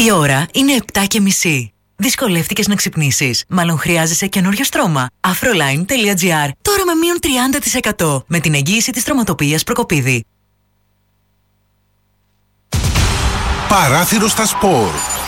Η ώρα είναι 7:30. Δυσκολεύτηκες να ξυπνήσεις? Μάλλον χρειάζεσαι καινούριο στρώμα. Afroline.gr. Τώρα με μείον 30% με την εγγύηση της στρωματοποιίας Προκοπίδη. Παράθυρο στα σπορ.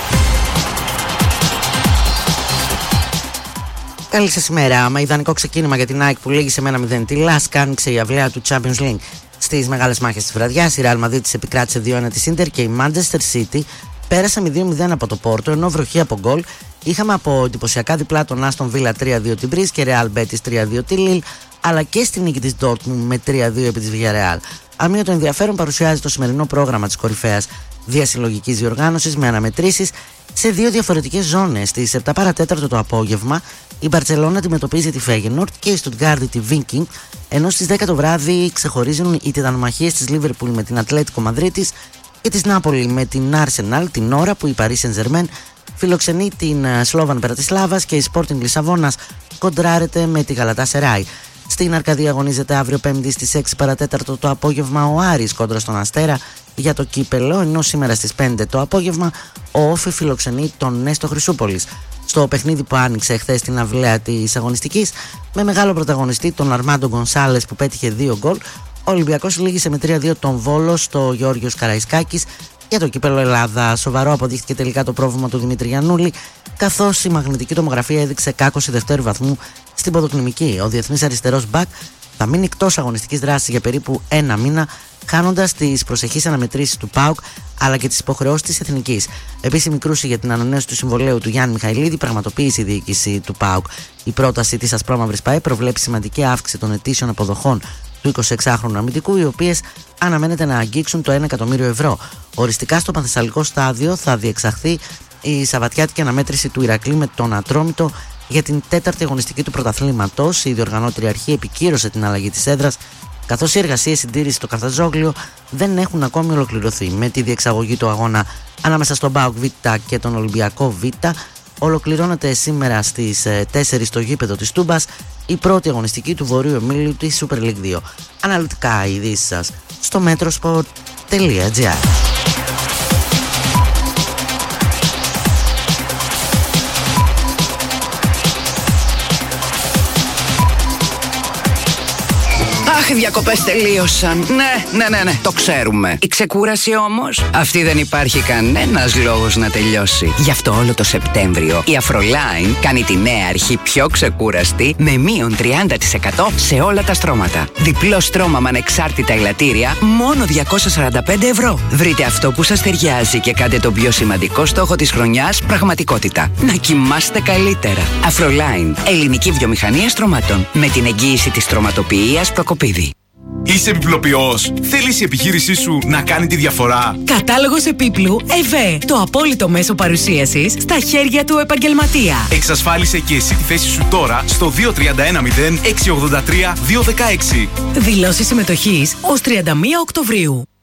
Καλή σας ημέρα. Με ιδανικό ξεκίνημα για την ΑΕΚ που λήγησε με 1-0 τη Λάσκα, άνοιξε η αυλαία του Champions League. Στις μεγάλες μάχες της βραδιάς, η Real Madrid της επικράτησε 2-1 της Ίντερ και η Manchester City πέρασε με 2-0 από το Πόρτο, ενώ βροχή από γκολ. Είχαμε από εντυπωσιακά διπλά τον Aston Villa 3-2 την Μπριζ και Real Betis 3-2 τη Lille, αλλά και στη νίκη της Dortmund με 3-2 επί της Villarreal. Αμύωτο ενδιαφέρον παρουσιάζει το σημερινό πρόγραμμα της κορυφαίας διασυλλογικής διοργάνωσης με αναμετρήσεις σε δύο διαφορετικές ζώνες. Στις 7 παρατέταρτο το απόγευμα η Μπαρτσελόνα αντιμετωπίζει τη Feyenoord και η Στουτγκάρδη τη Viking, ενώ στις 10 το βράδυ ξεχωρίζουν οι τιτανομαχίες της Liverpool με την Ατλέτικο Μαδρίτης και της Νάπολη με την Arsenal, την ώρα που η Paris Saint-Germain φιλοξενεί την Σλόβαν Πρατισλάβας και η Sporting Λισαβόνας κοντράρεται με τη Γαλατάσεράι. Στην Αρκαδία αγωνίζεται αύριο Πέμπτη στις 6 παρατέταρτο το απόγευμα ο Άρης κόντρα στον Αστέρα για το κύπελο, ενώ σήμερα στις 5 το απόγευμα ο Όφη φιλοξενεί τον Νέστο Χρυσούπολης. Στο παιχνίδι που άνοιξε χθες την αυλαία της αγωνιστικής, με μεγάλο πρωταγωνιστή τον Αρμάντο Γκονσάλες που πέτυχε 2 γκολ, ο Ολυμπιακός λήγησε με 3-2 τον Βόλο στο Γεώργιος Καραϊσκάκης για το κύπελο Ελλάδα. Σοβαρό αποδείχθηκε τελικά το πρόβλημα του Δημήτρη Γιαννούλη, καθώς η μαγνητική τομογραφία έδειξε κάκωση δευτέρου βαθμού στην ποδοκνημική. Ο διεθνής αριστερός μπακ θα μείνει εκτός αγωνιστικής δράσης για περίπου 1 μήνα, χάνοντας τις προσεχείς αναμετρήσεις του ΠΑΟΚ αλλά και τις υποχρεώσεις της Εθνικής. Επίσημη κρούση για την ανανέωση του συμβολαίου του Γιάννη Μιχαηλίδη πραγματοποίησε η διοίκηση του ΠΑΟΚ. Η πρόταση της Ασπρόμαυρης ΠΑΕ προβλέπει σημαντική αύξηση των ετήσιων αποδοχών του 26χρονου αμυντικού, οι οποίες αναμένεται να αγγίξουν το 1 εκατομμύριο ευρώ. Οριστικά στο Πανθεσσαλικό στάδιο θα διεξαχθεί η Σαββατιάτικη αναμέτρηση του Ηρακλή με τον Ατρόμητο για την 4η αγωνιστική του πρωταθλήματος. Η διοργανώτρια αρχή επικύρωσε την αλλαγή της έδρας, καθώς οι εργασίες συντήρησης στο Καφταζόγλιο δεν έχουν ακόμη ολοκληρωθεί. Με τη διεξαγωγή του αγώνα ανάμεσα στον ΠΑΟΚ Β και τον Ολυμπιακό Β, ολοκληρώνεται σήμερα στις 4 στο γήπεδο της Τούμπας η πρώτη αγωνιστική του Βορείου Εμίλιου της Super League 2. Αναλυτικά οι ειδήσεις σας στο metrosport.gr. Αχ, οι διακοπές τελείωσαν. Ναι, το ξέρουμε. Η ξεκούραση όμως, αυτή δεν υπάρχει κανένας λόγος να τελειώσει. Γι' αυτό όλο το Σεπτέμβριο η Afroline κάνει τη νέα αρχή πιο ξεκούραστη με μείον 30% σε όλα τα στρώματα. Διπλό στρώμα με ανεξάρτητα ελαττήρια, μόνο 245 ευρώ. Βρείτε αυτό που σας ταιριάζει και κάντε τον πιο σημαντικό στόχο της χρονιάς πραγματικότητα. Να κοιμάστε καλύτερα. Afroline, ελληνική βιομηχανία στρωμάτων. Με την εγγύηση της στρωματοποιίας Προκοπίδη. Είσαι επιπλοποιός? Θέλεις η επιχείρησή σου να κάνει τη διαφορά? Κατάλογος επίπλου ΕΒΕ. Το απόλυτο μέσο παρουσίασης στα χέρια του επαγγελματία. Εξασφάλισε και εσύ τη θέση σου τώρα στο 2310 683 216. Δηλώσεις συμμετοχής ως 31 Οκτωβρίου.